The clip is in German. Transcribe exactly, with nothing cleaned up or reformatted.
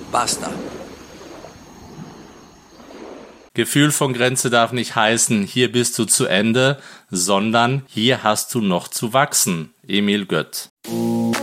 Basta. Gefühl von Grenze darf nicht heißen, hier bist du zu Ende, sondern hier hast du noch zu wachsen. Emil Gött.